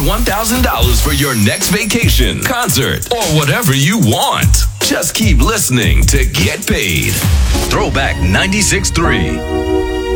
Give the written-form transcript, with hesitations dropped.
$1,000 for your next vacation, concert, or whatever you want. Just keep listening to Get Paid. Throwback 96.3.